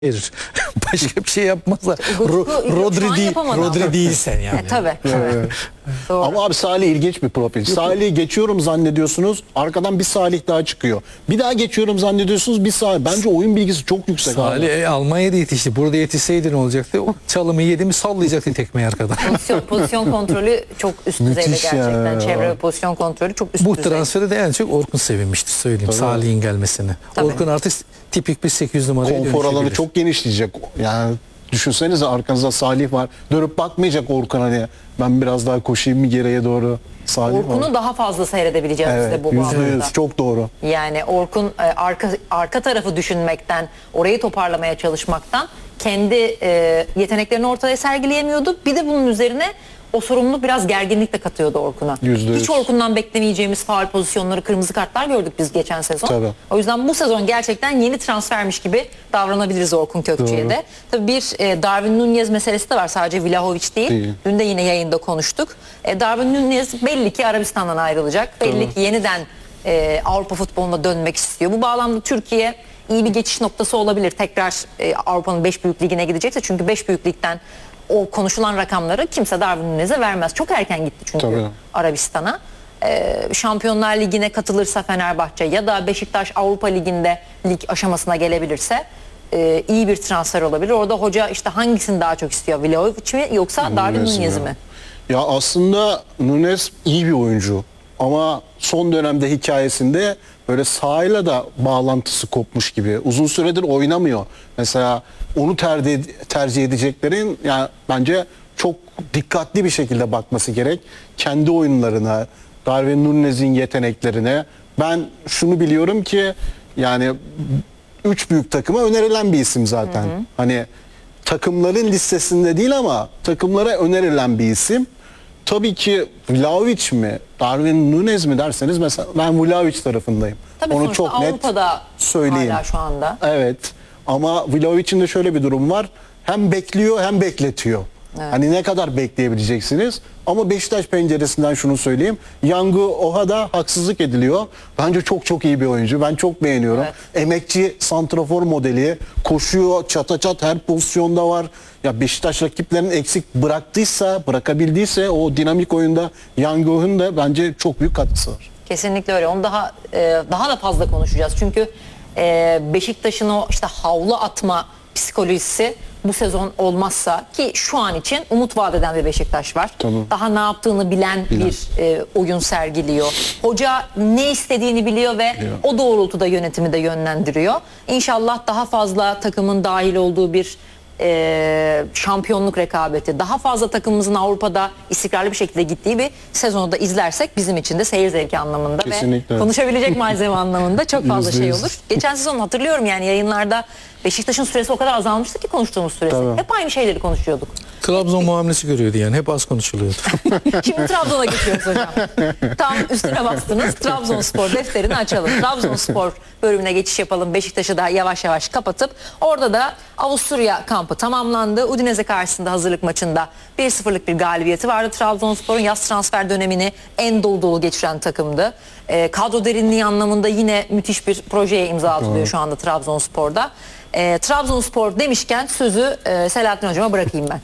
verir. Başka bir şey yapmazlar. Rodri Rodri değilsen yani. Tabii. Doğru. Ama abi Salih ilginç bir profil. Salih'i geçiyorum zannediyorsunuz, arkadan bir Salih daha çıkıyor. Bir daha geçiyorum zannediyorsunuz, bir Salih. Bence oyun bilgisi çok yüksek. Salih Almanya'da yetişti. Burada yetişseydi ne olacaktı? O çalımı yedi mi sallayacaktı tekmeyi arkadan. Pozisyon kontrolü çok üst düzeyde Müthiş gerçekten. ya. Çevre ve pozisyon kontrolü çok üst Bu düzey. transferi de en çok Orkun sevinmiştir söyleyeyim. Salih'in gelmesini. Tabii. Orkun artık tipik bir 8 numaraya Konfor alanı dönüşebilir. çok genişleyecek. Yani düşünsenize, arkanızda Salih var. Dönüp bakmayacak Orkun, hani ben biraz daha koşayım mı geriye doğru. Salih Orkun'u var. daha fazla seyredebileceğiz biz de Evet, bu bağlamda. %100 çok doğru. Yani Orkun arka tarafı düşünmekten, orayı toparlamaya çalışmaktan kendi yeteneklerini ortaya sergileyemiyordu. Bir de bunun üzerine o sorumluluk biraz gerginlik de katıyordu Orkun'a. %100. Hiç Orkun'dan beklemeyeceğimiz faul pozisyonları, kırmızı kartlar gördük biz geçen sezon. Tabii. O yüzden bu sezon gerçekten yeni transfermiş gibi davranabiliriz Orkun Kökçü'ye de. Tabii bir Darwin Núñez meselesi de var, sadece Vlahovic değil. Dün de yine yayında konuştuk. Darwin Núñez belli ki Arabistan'dan ayrılacak. Belli ki yeniden Avrupa futboluna dönmek istiyor. Bu bağlamda Türkiye iyi bir geçiş noktası olabilir. Tekrar Avrupa'nın 5 büyük ligine gidecekse, çünkü 5 büyük ligden o konuşulan rakamları kimse Darwin Núñez'e vermez. Çok erken gitti çünkü Arabistan'a. Şampiyonlar Ligi'ne katılırsa Fenerbahçe ya da Beşiktaş Avrupa Ligi'nde lig aşamasına gelebilirse iyi bir transfer olabilir. Orada hoca işte hangisini daha çok istiyor? Vlahovic mi yoksa Darwin Núñez mi? Ya aslında Núñez iyi bir oyuncu ama son dönemde hikayesinde böyle sahayla da bağlantısı kopmuş gibi. Uzun süredir oynamıyor. Mesela onu tercih edeceklerin yani bence çok dikkatli bir şekilde bakması gerek. Kendi oyunlarına, Darwin Núñez'in yeteneklerine. Ben şunu biliyorum ki yani 3 büyük takıma önerilen bir isim zaten. Hani takımların listesinde değil ama takımlara önerilen bir isim. Tabii ki Vlahovic mi, Darwin Núñez mi derseniz mesela ben Vlahovic tarafındayım. Tabii onu çok net Avrupa'da söyleyeyim. hala şu anda. Evet. Ama Vlahovic'in de şöyle bir durum var. Hem bekliyor hem bekletiyor. Evet. Hani ne kadar bekleyebileceksiniz? Ama Beşiktaş penceresinden şunu söyleyeyim. Yangu Oha'da haksızlık ediliyor. Bence çok çok iyi bir oyuncu. Ben çok beğeniyorum. Evet. Emekçi santrafor modeli. Koşuyor, çata çat her pozisyonda var. Ya Beşiktaş rakiplerini eksik bırakabildiyse o dinamik oyunda Yangu Oha'nın da bence çok büyük katkısı var. Kesinlikle öyle. Onu daha da fazla konuşacağız. Çünkü Beşiktaş'ın o işte havlu atma psikolojisi bu sezon olmazsa, ki şu an için umut vaat eden bir Beşiktaş var. Tamam. Daha ne yaptığını bilen bir oyun sergiliyor. Hoca ne istediğini biliyor ve o doğrultuda yönetimi de yönlendiriyor. İnşallah daha fazla takımın dahil olduğu bir şampiyonluk rekabeti, daha fazla takımımızın Avrupa'da istikrarlı bir şekilde gittiği bir sezonu da izlersek bizim için de seyir zevki anlamında Kesinlikle. ve konuşabilecek malzeme anlamında çok fazla şey %100. olur. Geçen sezon hatırlıyorum, yani yayınlarda Beşiktaş'ın süresi o kadar azalmıştı ki konuştuğumuz süresi. Tabii. Hep aynı şeyleri konuşuyorduk. Trabzon muamelesi görüyordu yani. Hep az konuşuluyordu. Şimdi Trabzon'a geçiyoruz hocam. Tam üstüne bastınız. Trabzonspor defterini açalım. Trabzonspor bölümüne geçiş yapalım. Beşiktaş'ı da yavaş yavaş kapatıp orada da Avusturya kampı tamamlandı. Udinese karşısında hazırlık maçında 1-0'lık bir galibiyeti vardı. Trabzonspor'un yaz transfer dönemini en dolu dolu geçiren takımdı. Kadro derinliği anlamında yine müthiş bir projeye imza atılıyor şu anda Trabzonspor'da. Trabzonspor demişken sözü Selahattin Hocam'a bırakayım ben.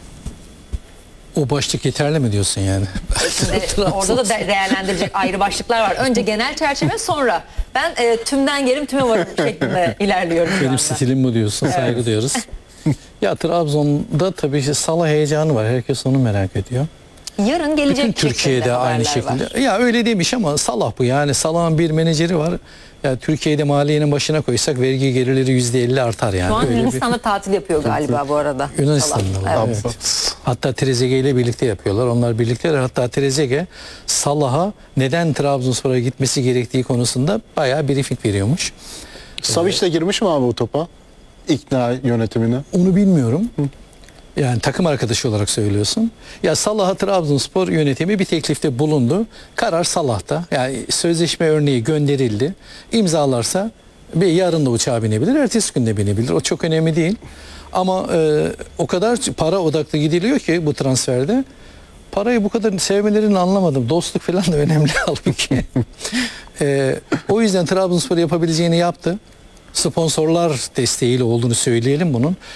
O başlık yeterli mi diyorsun yani? Şimdi orada da değerlendirecek ayrı başlıklar var. Önce genel çerçeve, sonra ben tümden gelim tüme varım şeklinde ilerliyorum. şu Benim anda. stilim bu diyorsun. Saygı duyuyoruz. Ya Trabzon'da tabii işte Salah heyecanı var. Herkes onu merak ediyor. Yarın gelecek Bütün Türkiye'de şeklinde aynı haberler şekilde. var. Ya öyle demiş ama Salah bu. Yani Salah'ın bir menajeri var. Ya Türkiye'de maliyenin başına koysak vergi gelirleri %50 artar yani. Şu an Öyle bir- Yunanistan'da tatil yapıyor galiba bu arada. Yunanistan'da. Salah. Evet. Evet. Hatta Trezeguet ile birlikte yapıyorlar. Onlar birlikteler. Hatta Trezeguet Salah'a neden Trabzonspor'a gitmesi gerektiği konusunda bayağı briefing veriyormuş. Savic de girmiş mi abi o topa? İkna yönetimine. Onu bilmiyorum. Yani takım arkadaşı olarak söylüyorsun. Ya Salah'a Trabzonspor yönetimi bir teklifte bulundu. Karar Salah'ta. Yani sözleşme örneği gönderildi. İmzalarsa yarın da uçağa binebilir, ertesi gün de binebilir. O çok önemli değil. Ama o kadar para odaklı gidiliyor ki bu transferde. Parayı bu kadar sevmelerini anlamadım. Dostluk falan da önemli halbuki. O yüzden Trabzonspor yapabileceğini yaptı. sponsorlar desteğiyle olduğunu söyleyelim bunun.